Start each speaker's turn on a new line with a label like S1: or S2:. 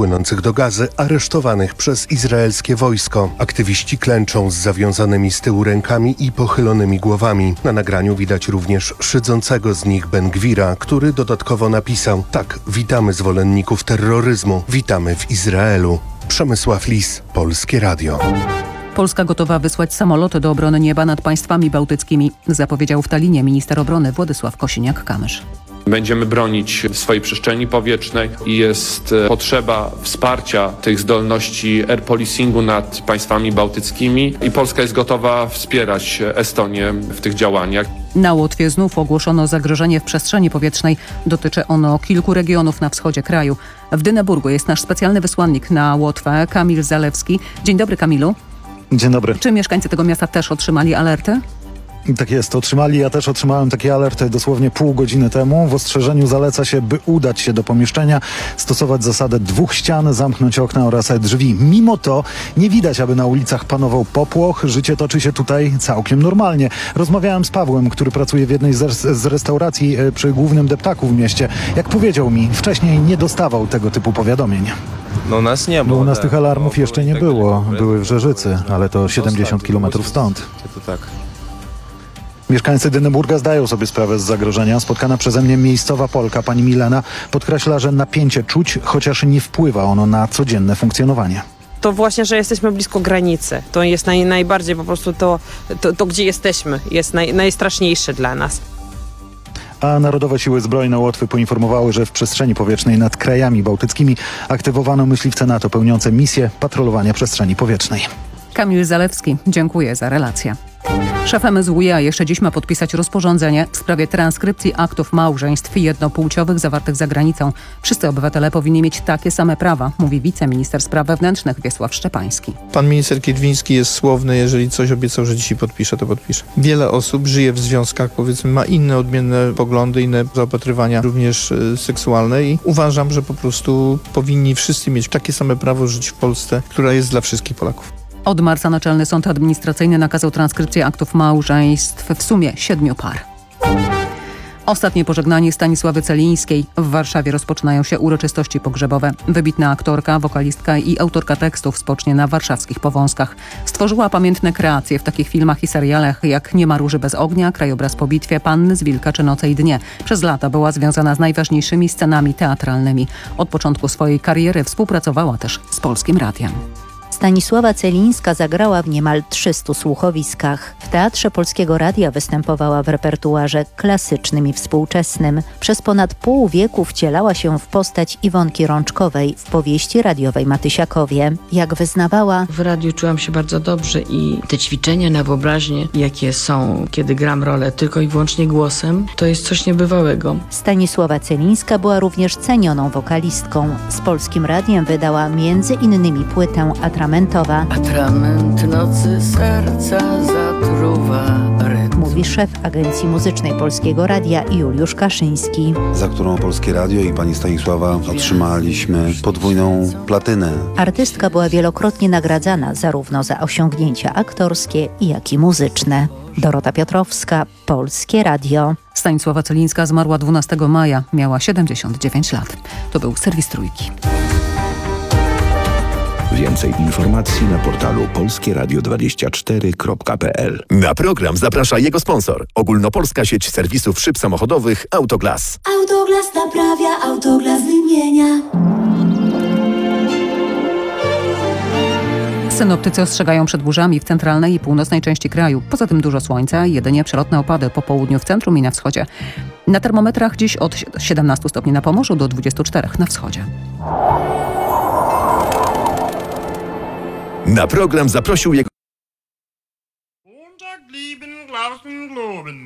S1: płynących do Gazy, aresztowanych przez izraelskie wojsko. Aktywiści klęczą z zawiązanymi z tyłu rękami i pochylonymi głowami. Na nagraniu widać również szydzącego z nich Ben Gwira, który dodatkowo napisał: tak, witamy zwolenników terroryzmu, witamy w Izraelu. Przemysław Lis, Polskie Radio.
S2: Polska gotowa wysłać samoloty do obrony nieba nad państwami bałtyckimi, zapowiedział w Tallinie minister obrony Władysław Kosiniak-Kamysz.
S3: Będziemy bronić swojej przestrzeni powietrznej i jest potrzeba wsparcia tych zdolności air policingu nad państwami bałtyckimi i Polska jest gotowa wspierać Estonię w tych działaniach.
S2: Na Łotwie znów ogłoszono zagrożenie w przestrzeni powietrznej. Dotyczy ono kilku regionów na wschodzie kraju. W Dyneburgu jest nasz specjalny wysłannik na Łotwę, Kamil Zalewski. Dzień dobry, Kamilu.
S4: Dzień dobry.
S2: Czy mieszkańcy tego miasta też otrzymali alerty?
S4: Tak jest, otrzymali. Ja też otrzymałem takie alerty dosłownie pół godziny temu. W ostrzeżeniu zaleca się, by udać się do pomieszczenia, stosować zasadę 2 ścian, zamknąć okna oraz drzwi. Mimo to nie widać, aby na ulicach panował popłoch. Życie toczy się tutaj całkiem normalnie. Rozmawiałem z Pawłem, który pracuje w jednej z restauracji przy głównym deptaku w mieście. Jak powiedział mi, wcześniej nie dostawał tego typu powiadomień.
S5: No u nas nie było.
S4: Bo u nas tych alarmów jeszcze nie było. Były w Rzeżycy, ale to 70 kilometrów stąd.
S5: To tak.
S4: Mieszkańcy Dyneburga zdają sobie sprawę z zagrożenia. Spotkana przeze mnie miejscowa Polka, pani Milena, podkreśla, że napięcie czuć, chociaż nie wpływa ono na codzienne funkcjonowanie.
S6: To właśnie, że jesteśmy blisko granicy. To jest najbardziej po prostu to gdzie jesteśmy, jest najstraszniejsze dla nas.
S4: A Narodowe Siły Zbrojne Łotwy poinformowały, że w przestrzeni powietrznej nad krajami bałtyckimi aktywowano myśliwce NATO pełniące misję patrolowania przestrzeni powietrznej.
S2: Kamil Zalewski, dziękuję za relację. Szef MSWiA jeszcze dziś ma podpisać rozporządzenie w sprawie transkrypcji aktów małżeństw jednopłciowych zawartych za granicą. Wszyscy obywatele powinni mieć takie same prawa, mówi wiceminister spraw wewnętrznych Wiesław Szczepański.
S5: Pan minister Kidwiński jest słowny, jeżeli coś obiecał, że dzisiaj podpisze, to podpisze. Wiele osób żyje w związkach, powiedzmy, ma inne odmienne poglądy, inne zaopatrywania, również seksualne i uważam, że po prostu powinni wszyscy mieć takie same prawo żyć w Polsce, która jest dla wszystkich Polaków.
S2: Od marca Naczelny Sąd Administracyjny nakazał transkrypcję aktów małżeństw w sumie 7 par. Ostatnie pożegnanie Stanisławy Celińskiej. W Warszawie rozpoczynają się uroczystości pogrzebowe. Wybitna aktorka, wokalistka i autorka tekstów spocznie na warszawskich Powązkach. Stworzyła pamiętne kreacje w takich filmach i serialach jak Nie ma róży bez ognia, Krajobraz po bitwie, Panny z Wilka czy Noce i dnie. Przez lata była związana z najważniejszymi scenami teatralnymi. Od początku swojej kariery współpracowała też z Polskim Radiem.
S7: Stanisława Celińska zagrała w niemal 300 słuchowiskach. W Teatrze Polskiego Radia występowała w repertuarze klasycznym i współczesnym. Przez ponad pół wieku wcielała się w postać Iwonki Rączkowej w powieści radiowej Matysiakowie. Jak wyznawała:
S8: w radiu czułam się bardzo dobrze i te ćwiczenia na wyobraźnię, jakie są, kiedy gram rolę tylko i wyłącznie głosem, to jest coś niebywałego.
S7: Stanisława Celińska była również cenioną wokalistką. Z Polskim Radiem wydała m.in. płytę Atramentowa.
S8: Atrament nocy serca zatruwa rytm.
S7: Mówi szef Agencji Muzycznej Polskiego Radia Juliusz Kaszyński.
S9: Za którą Polskie Radio i pani Stanisława otrzymaliśmy podwójną platynę.
S7: Artystka była wielokrotnie nagradzana zarówno za osiągnięcia aktorskie, jak i muzyczne. Dorota Piotrowska, Polskie Radio.
S2: Stanisława Celińska zmarła 12 maja. Miała 79 lat. To był serwis Trójki.
S10: Więcej informacji na portalu polskieradio24.pl.
S11: Na program zaprasza jego sponsor. Ogólnopolska sieć serwisów szyb samochodowych Autoglas.
S12: Autoglas naprawia, Autoglas wymienia.
S2: Synoptycy ostrzegają przed burzami w centralnej i północnej części kraju. Poza tym dużo słońca, jedynie przelotne opady po południu w centrum i na wschodzie. Na termometrach dziś od 17 stopni na Pomorzu do 24 na wschodzie.
S11: Na program zaprosił jego...